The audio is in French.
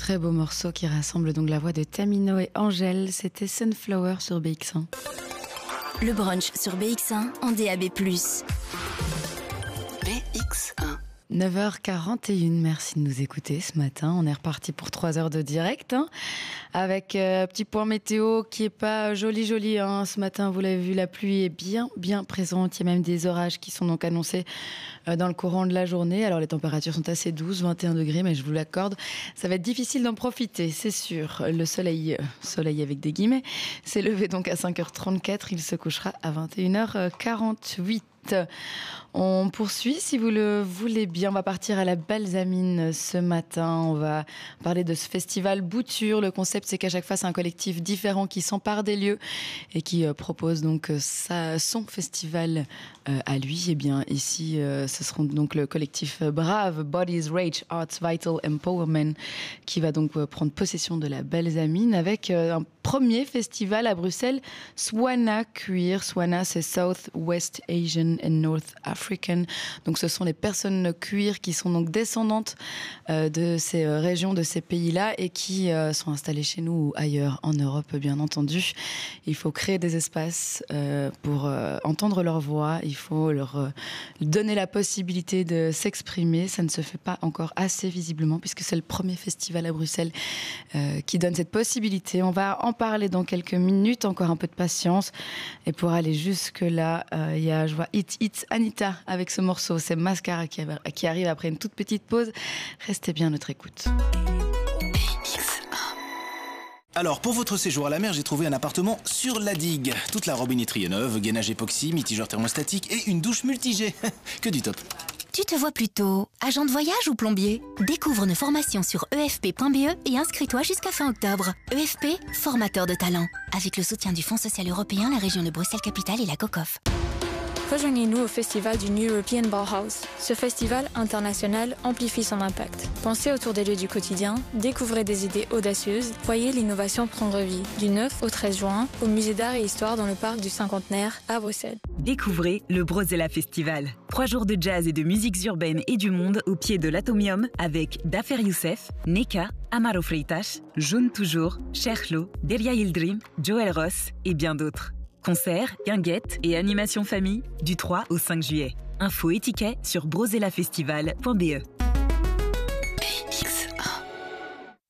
Très beau morceau qui rassemble donc la voix de Tamino et Angèle. C'était Sunflower sur BX1. Le brunch sur BX1 en DAB+. BX1. 9h41, merci de nous écouter ce matin. On est reparti pour 3 heures de direct, avec petit point météo qui est pas joli. Ce matin, vous l'avez vu, la pluie est bien présente. Il y a même des orages qui sont donc annoncés dans le courant de la journée. Alors les températures sont assez douces, 21 degrés, mais je vous l'accorde, ça va être difficile d'en profiter, c'est sûr. Le soleil avec des guillemets, s'est levé donc à 5h34, il se couchera à 21h48. On poursuit si vous le voulez bien. On va partir à la Balsamine ce matin. On va parler de ce festival Bouture. Le concept, c'est qu'à chaque fois, c'est un collectif différent qui s'empare des lieux et qui propose donc son festival à lui. Et bien ici, ce seront donc le collectif Brave, Bodies Rage, Arts Vital Empowerment qui va donc prendre possession de la Balsamine avec un premier festival à Bruxelles, Swana Queer. Swana, c'est South West Asian and North African. Donc ce sont les personnes queer qui sont donc descendantes de ces régions, de ces pays-là et qui sont installées chez nous ou ailleurs en Europe, bien entendu. Il faut créer des espaces pour entendre leur voix. Il faut leur donner la possibilité de s'exprimer. Ça ne se fait pas encore assez visiblement puisque c'est le premier festival à Bruxelles qui donne cette possibilité. On va en parler dans quelques minutes, encore un peu de patience. Et pour aller jusque-là, je vois It's Anita avec ce morceau. C'est Mascara qui arrive après une toute petite pause. Restez bien à notre écoute. Alors, pour votre séjour à la mer, j'ai trouvé un appartement sur la digue. Toute la robinetterie est neuve, gainage époxy, mitigeur thermostatique et une douche multi-jet. Que du top. Tu te vois plutôt agent de voyage ou plombier? Découvre nos formations sur efp.be et inscris-toi jusqu'à fin octobre. EFP, formateur de talent. Avec le soutien du Fonds social européen, la région de Bruxelles-Capitale et la COCOF. Rejoignez-nous au festival du New European Bauhaus. Ce festival international amplifie son impact. Pensez autour des lieux du quotidien, découvrez des idées audacieuses, voyez l'innovation prendre vie. Du 9 au 13 juin, au Musée d'Art et Histoire dans le parc du Cinquantenaire à Bruxelles. Découvrez le Brozella Festival. 3 jours de jazz et de musiques urbaines et du monde au pied de l'Atomium avec Dafer Youssef, Neka, Amaro Freitas, Jaune Toujours, Cherchlo, Delia Yildirim, Joel Ross et bien d'autres. Concerts, guinguettes et animations famille du 3 au 5 juillet. Info et tickets sur brozellafestival.be.